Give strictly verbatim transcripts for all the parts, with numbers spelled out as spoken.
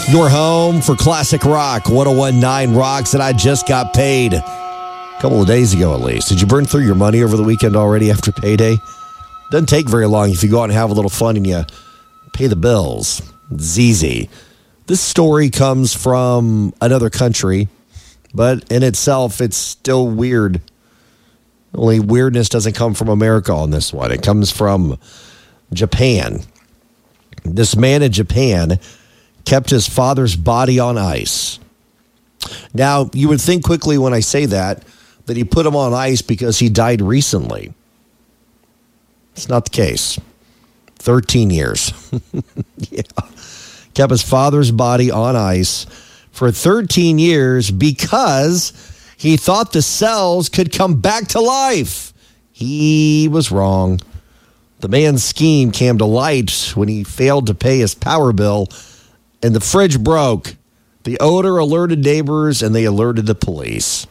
Your home for classic rock, one oh one point nine Rocks, and I just got paid a couple of days ago at least. Did you burn through your money over the weekend already after payday? Doesn't take very long if you go out and have a little fun and you pay the bills. It's easy. This story comes from another country, but in itself, it's still weird. Only weirdness doesn't come from America on this one. It comes from Japan. This man in Japan kept his father's body on ice. Now, you would think quickly when I say that, that he put him on ice because he died recently. It's not the case. thirteen years. Yeah. Kept his father's body on ice for thirteen years because he thought the cells could come back to life. He was wrong. The man's scheme came to light when he failed to pay his power bill and the fridge broke. The odor alerted neighbors and they alerted the police.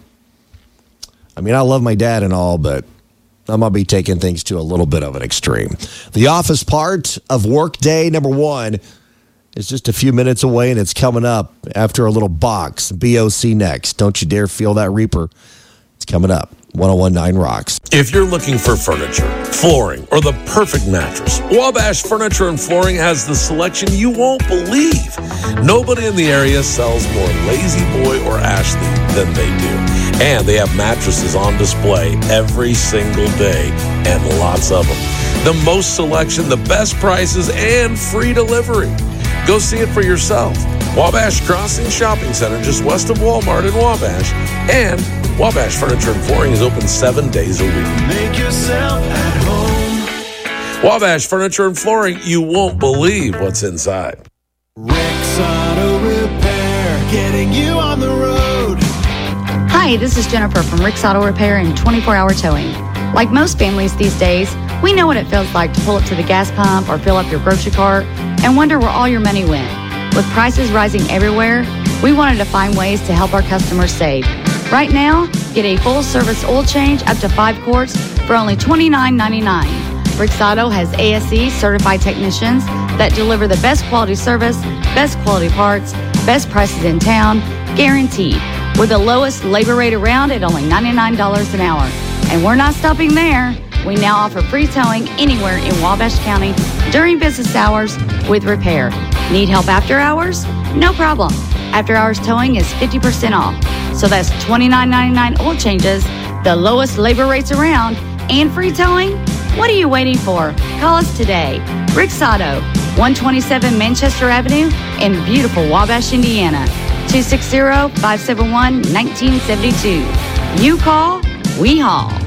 I mean, I love my dad and all, but I'm going to be taking things to a little bit of an extreme. The office part of workday number one is just a few minutes away, and it's coming up after a little box. B O C next. Don't you dare feel that Reaper. It's coming up. one oh one point nine Rocks. If you're looking for furniture, flooring, or the perfect mattress, Wabash Furniture and Flooring has the selection you won't believe. Nobody in the area sells more Lazy Boy or Ashley than they do. And they have mattresses on display every single day, and lots of them. The most selection, the best prices, and free delivery. Go see it for yourself. Wabash Crossing Shopping Center, just west of Walmart in Wabash. And Wabash Furniture and Flooring is open seven days a week. Make yourself at home. Wabash Furniture and Flooring, you won't believe what's inside. Rick's Auto Repair, getting you on the road. Hi, this is Jennifer from Rick's Auto Repair and twenty-four hour towing. Like most families these days, we know what it feels like to pull up to the gas pump or fill up your grocery cart and wonder where all your money went. With prices rising everywhere, we wanted to find ways to help our customers save. Right now, get a full-service oil change up to five quarts for only twenty-nine ninety-nine. Rick's Auto has A S E certified technicians that deliver the best quality service, best quality parts, best prices in town, guaranteed, with the lowest labor rate around at only ninety-nine dollars an hour. And we're not stopping there. We now offer free towing anywhere in Wabash County during business hours with repair. Need help after hours? No problem. After hours towing is fifty percent off. So that's twenty-nine ninety-nine oil changes, the lowest labor rates around, and free towing? What are you waiting for? Call us today. Rick's Auto, one twenty-seven Manchester Avenue in beautiful Wabash, Indiana. two six zero, five seven one, one nine seven two. You call, we haul.